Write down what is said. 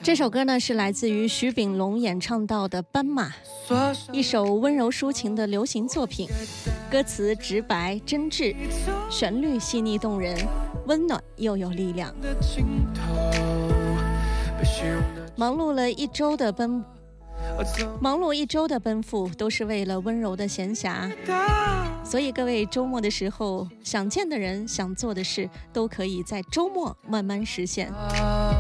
这首歌呢是来自于徐秉龙演唱到的《斑马》，一首温柔抒情的流行作品，歌词直白真挚，旋律细腻动人，温暖又有力量。忙碌一周的奔赴，都是为了温柔的闲暇。所以各位周末的时候，想见的人、想做的事，都可以在周末慢慢实现。